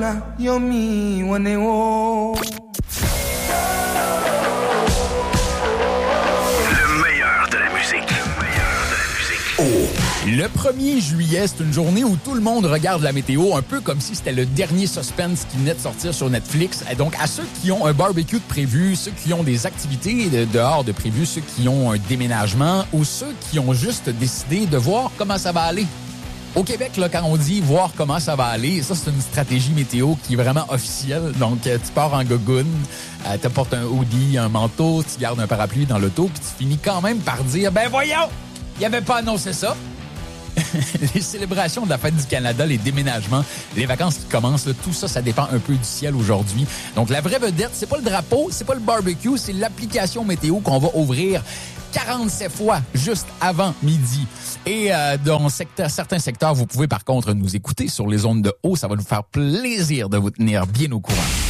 Bona, yomi, waneo. Le 1er juillet, c'est une journée où tout le monde regarde la météo, un peu comme si c'était le dernier suspense qui venait de sortir sur Netflix. Et donc, à ceux qui ont un barbecue de prévu, ceux qui ont des activités dehors de prévu, ceux qui ont un déménagement ou ceux qui ont juste décidé de voir comment ça va aller. Au Québec, là, quand on dit voir comment ça va aller, ça, c'est une stratégie météo qui est vraiment officielle. Donc, tu pars en gogoune, t'apportes un hoodie, un manteau, tu gardes un parapluie dans l'auto, puis tu finis quand même par dire, ben voyons, il avait pas annoncé ça. Les célébrations de la fête du Canada, les déménagements, les vacances qui commencent, là, tout ça, ça dépend un peu du ciel aujourd'hui. Donc, la vraie vedette, c'est pas le drapeau, c'est pas le barbecue, c'est l'application météo qu'on va ouvrir 47 fois juste avant midi. Et dans certains secteurs, vous pouvez par contre nous écouter sur les ondes de haut. Ça va nous faire plaisir de vous tenir bien au courant.